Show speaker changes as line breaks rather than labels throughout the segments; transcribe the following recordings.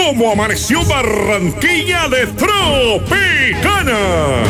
cómo amaneció Barranquilla de Tropicana.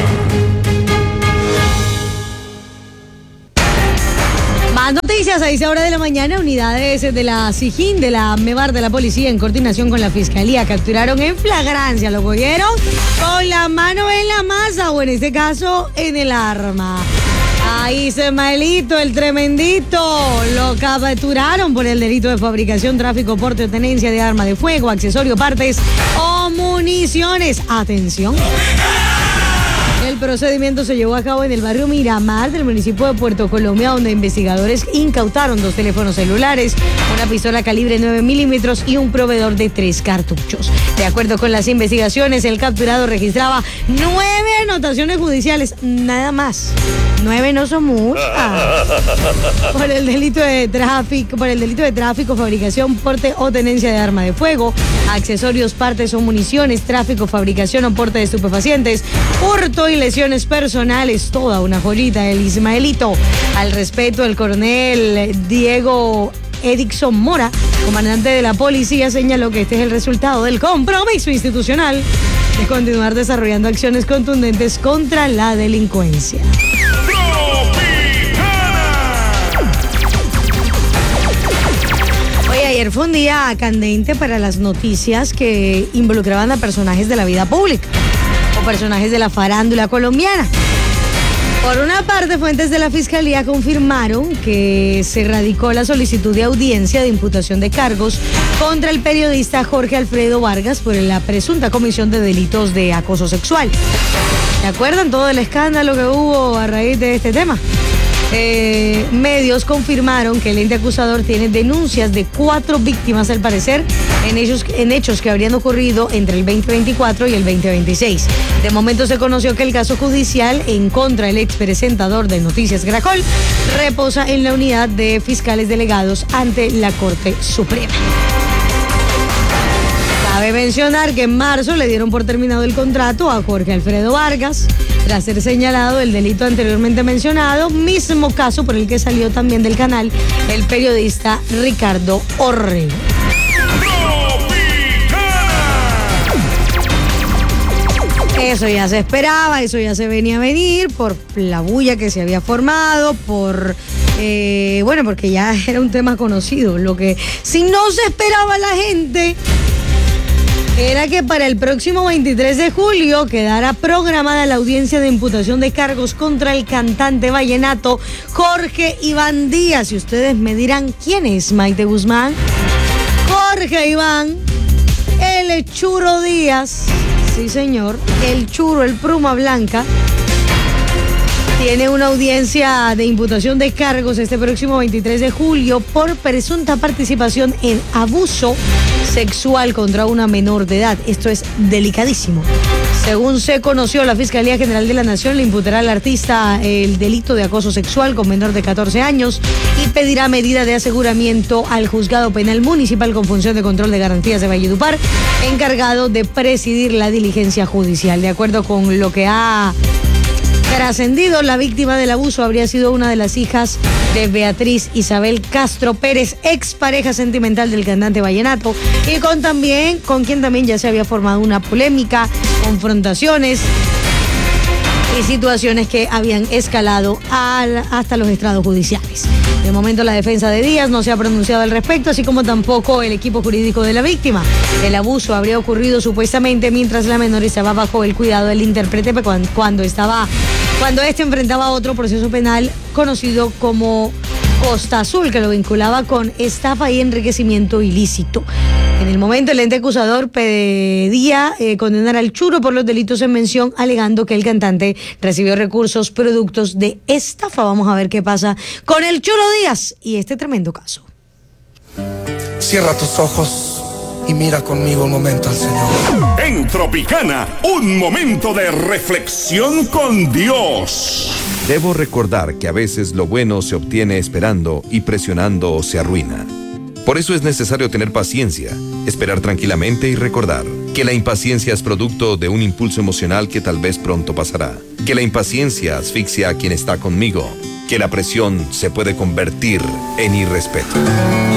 Más noticias a esa hora de la mañana. Unidades de la SIJIN, de la MEBAR, de la policía, en coordinación con la fiscalía, capturaron en flagrancia, lo cogieron con la mano en la masa, o en este caso, en el arma. Ahí Ismaelito, el tremendito, lo capturaron por el delito de fabricación, tráfico, porte o tenencia de arma de fuego, accesorio, partes o municiones. Atención. El procedimiento se llevó a cabo en el barrio Miramar del municipio de Puerto Colombia, donde investigadores incautaron 2 teléfonos celulares, una pistola calibre 9 milímetros y un proveedor de 3 cartuchos. De acuerdo con las investigaciones, el capturado registraba 9 anotaciones judiciales, nada más. 9 no son muchas. Por el delito de tráfico, fabricación, porte o tenencia de arma de fuego, accesorios, partes o municiones, tráfico, fabricación o porte de estupefacientes, hurto y lesiones personales. Toda una joyita el Ismaelito. Al respecto, el coronel Diego Edixon Mora, comandante de la policía, señaló que este es el resultado del compromiso institucional de continuar desarrollando acciones contundentes contra la delincuencia. Hoy, ayer fue un día candente para las noticias que involucraban a personajes de la vida pública o personajes de la farándula colombiana. Por una parte, fuentes de la Fiscalía confirmaron que se radicó la solicitud de audiencia de imputación de cargos contra el periodista Jorge Alfredo Vargas por la presunta comisión de delitos de acoso sexual. ¿Se acuerdan todo el escándalo que hubo a raíz de este tema? Medios confirmaron que el ente acusador tiene denuncias de 4 víctimas, al parecer, en hechos que habrían ocurrido entre el 2024 y el 2026. De momento se conoció que el caso judicial en contra del expresentador de Noticias Caracol reposa en la unidad de fiscales delegados ante la Corte Suprema. Cabe mencionar que en marzo le dieron por terminado el contrato a Jorge Alfredo Vargas tras ser señalado del delito anteriormente mencionado, mismo caso por el que salió también del canal el periodista Ricardo Orrego. Eso ya se esperaba, eso ya se venía a venir por la bulla que se había formado, porque ya era un tema conocido. Lo que si no se esperaba la gente era que para el próximo 23 de julio quedara programada la audiencia de imputación de cargos contra el cantante vallenato Jorge Iván Díaz. Y ustedes me dirán, ¿quién es Maite Guzmán? Jorge Iván, el Churo Díaz. Sí, señor, el Churo, el Pluma Blanca, tiene una audiencia de imputación de cargos este próximo 23 de julio por presunta participación en abuso sexual contra una menor de edad. Esto es delicadísimo. Según se conoció, la Fiscalía General de la Nación le imputará al artista el delito de acoso sexual con menor de 14 años y pedirá medida de aseguramiento al Juzgado Penal Municipal con función de control de garantías de Valledupar, encargado de presidir la diligencia judicial. De acuerdo con lo que ha trascendido, la víctima del abuso habría sido una de las hijas de Beatriz Isabel Castro Pérez, expareja sentimental del cantante vallenato, y con quien también ya se había formado una polémica, confrontaciones y situaciones que habían escalado hasta los estrados judiciales. De momento, la defensa de Díaz no se ha pronunciado al respecto, así como tampoco el equipo jurídico de la víctima. El abuso habría ocurrido supuestamente mientras la menor estaba bajo el cuidado del intérprete cuando este enfrentaba otro proceso penal conocido como Costa Azul, que lo vinculaba con estafa y enriquecimiento ilícito. En el momento, el ente acusador pedía condenar al Churo por los delitos en mención, alegando que el cantante recibió recursos productos de estafa. Vamos a ver qué pasa con el Churo Díaz y este tremendo caso.
Cierra tus ojos y mira conmigo un momento al Señor.
En Tropicana, un momento de reflexión con Dios.
Debo recordar que a veces lo bueno se obtiene esperando y presionando o se arruina. Por eso es necesario tener paciencia, esperar tranquilamente y recordar que la impaciencia es producto de un impulso emocional que tal vez pronto pasará. Que la impaciencia asfixia a quien está conmigo. Que la presión se puede convertir en irrespeto.